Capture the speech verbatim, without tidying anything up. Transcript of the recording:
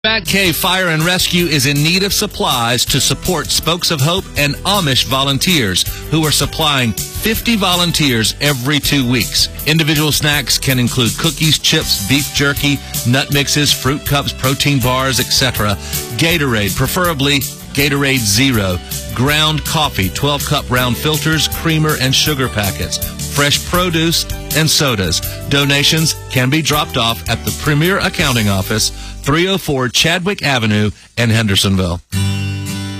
Bat Cave Fire and Rescue is in need of supplies to support Spokes of Hope and Amish volunteers who are supplying fifty volunteers every two weeks. Individual snacks can include cookies, chips, beef jerky, nut mixes, fruit cups, protein bars, et cetera. Gatorade, preferably Gatorade Zero, ground coffee, twelve cup round filters, creamer and sugar packets, fresh produce, and sodas. Donations can be dropped off at the Premier Accounting Office, three oh four Chadwick Avenue in Hendersonville.